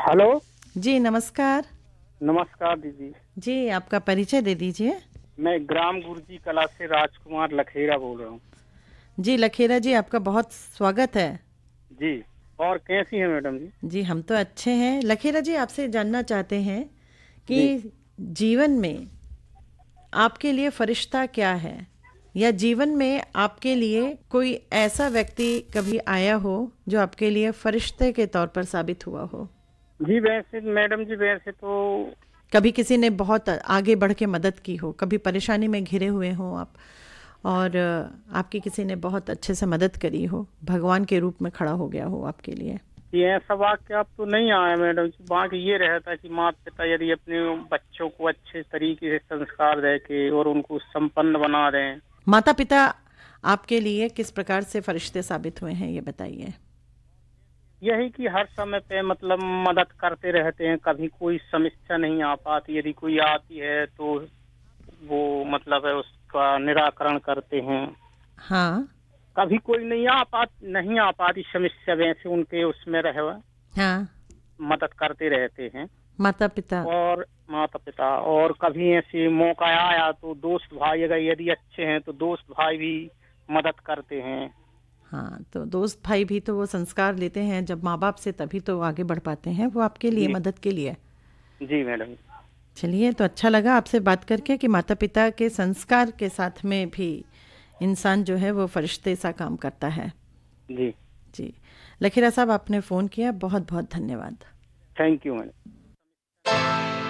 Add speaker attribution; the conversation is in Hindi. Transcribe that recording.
Speaker 1: हेलो।
Speaker 2: जी नमस्कार।
Speaker 1: नमस्कार दीदी।
Speaker 2: जी आपका परिचय दे दीजिए।
Speaker 1: मैं ग्राम गुरजी कला से राजकुमार लखेरा बोल रहा हूँ।
Speaker 2: जी लखेरा जी, आपका बहुत स्वागत है।
Speaker 1: जी। और कैसी हैं मैडम जी?
Speaker 2: जी हम तो अच्छे हैं। लखेरा जी, आपसे जानना चाहते हैं कि
Speaker 1: जी।
Speaker 2: जीवन में आपके लिए फरिश्ता क्या है, या जीवन में आपके लिए कोई ऐसा व्यक्ति कभी आया हो जो आपके लिए फरिश्ते के तौर पर साबित हुआ हो।
Speaker 1: जी वैसे मैडम जी, वैसे तो
Speaker 2: कभी किसी ने बहुत आगे बढ़ के मदद की हो, कभी परेशानी में घिरे हुए हो आप, और आपकी किसी ने बहुत अच्छे से मदद करी हो, भगवान के रूप में खड़ा हो गया हो आपके लिए।
Speaker 1: ये ऐसा वाक्य आप तो नहीं आया मैडम जी। बाकी ये रहता है कि माता पिता यदि अपने बच्चों को अच्छे तरीके से संस्कार दे के और उनको संपन्न बना दें।
Speaker 2: माता पिता आपके लिए किस प्रकार से फरिश्ते साबित हुए हैं, ये बताइए।
Speaker 1: यही कि हर समय पे मतलब मदद करते रहते हैं, कभी कोई समस्या नहीं आ पाती, यदि कोई आती है तो वो मतलब है उसका निराकरण करते हैं।
Speaker 2: हाँ।
Speaker 1: कभी कोई नहीं आ पाती समस्या, वैसे उनके उसमें रहे हुए
Speaker 2: हाँ।
Speaker 1: मदद करते रहते हैं।
Speaker 2: माता पिता।
Speaker 1: और माता पिता, और कभी ऐसे मौका आया तो दोस्त भाई अगर यदि अच्छे हैं तो दोस्त भाई भी मदद करते हैं।
Speaker 2: हाँ, तो दोस्त भाई भी तो वो संस्कार लेते हैं जब माँ बाप से, तभी तो आगे बढ़ पाते हैं वो आपके लिए,
Speaker 1: जी।
Speaker 2: मदद के लिए।
Speaker 1: जी मैडम।
Speaker 2: चलिए, तो अच्छा लगा आपसे बात करके कि माता पिता के संस्कार के साथ में भी इंसान जो है वो फरिश्ते सा काम करता है।
Speaker 1: जी।
Speaker 2: जी। लखीरा साहब, आपने फ़ोन किया, बहुत बहुत धन्यवाद।
Speaker 1: Thank you madam.